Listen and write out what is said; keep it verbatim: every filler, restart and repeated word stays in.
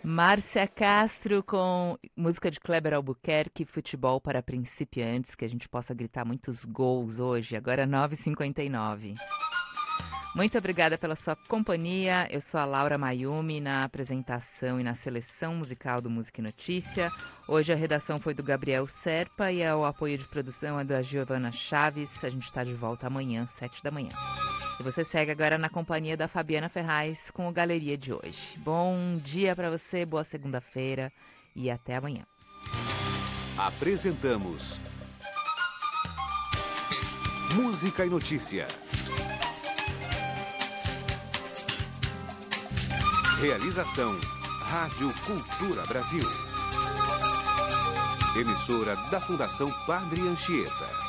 Márcia Castro com música de Kleber Albuquerque, Futebol para Principiantes, que a gente possa gritar muitos gols hoje, agora nove e cinquenta e nove. Muito obrigada pela sua companhia, eu sou a Laura Mayumi na apresentação e na seleção musical do Música e Notícia. Hoje a redação foi do Gabriel Serpa e o apoio de produção é da Giovana Chaves. A gente está de volta amanhã, sete da manhã. E você segue agora na companhia da Fabiana Ferraz com o Galeria de hoje. Bom dia para você, boa segunda-feira e até amanhã. Apresentamos Música e Notícia. Realização Rádio Cultura Brasil. Emissora da Fundação Padre Anchieta.